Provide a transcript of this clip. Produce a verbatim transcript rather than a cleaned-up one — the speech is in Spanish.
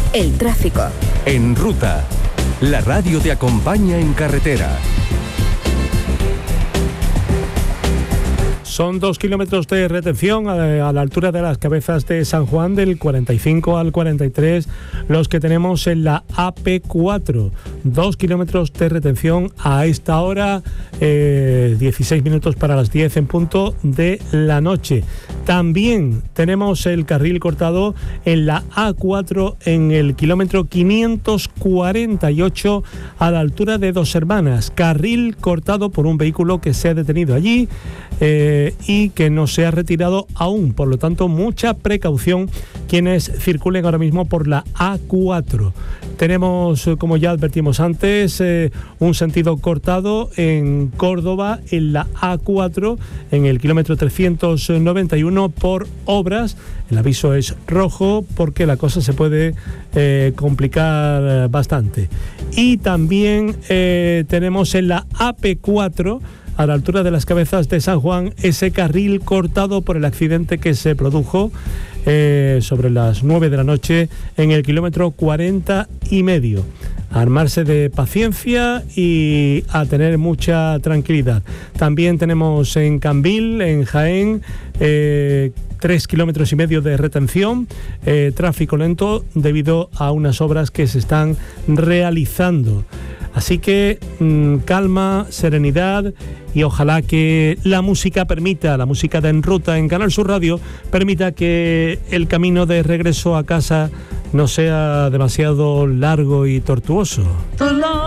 El tráfico. En Ruta, la radio te acompaña en carretera. Son dos kilómetros de retención a, a la altura de las Cabezas de San Juan, del cuarenta y cinco al cuarenta y tres, los que tenemos en la A P cuatro. Dos kilómetros de retención a esta hora, eh, dieciséis minutos para las diez en punto de la noche. También tenemos el carril cortado en la A cuatro en el kilómetro quinientos cuarenta y ocho a la altura de Dos Hermanas. Carril cortado por un vehículo que se ha detenido allí eh, y que no se ha retirado aún. Por lo tanto, mucha precaución quienes circulen ahora mismo por la A cuatro. Tenemos, como ya advertimos antes, eh, un sentido cortado en Córdoba en la A cuatro en el kilómetro trescientos noventa y uno por obras. El aviso es rojo porque la cosa se puede eh, complicar bastante. Y también eh, tenemos en la A P cuatro, a la altura de las Cabezas de San Juan, ese carril cortado por el accidente que se produjo eh, sobre las nueve de la noche en el kilómetro cuarenta y medio. A armarse de paciencia y a tener mucha tranquilidad. También tenemos en Cambil, en Jaén, eh, tres kilómetros y medio de retención, eh, tráfico lento debido a unas obras que se están realizando. Así que mmm, calma, serenidad y ojalá que la música permita, la música de En Ruta en Canal Sur Radio, permita que el camino de regreso a casa no sea demasiado largo y tortuoso.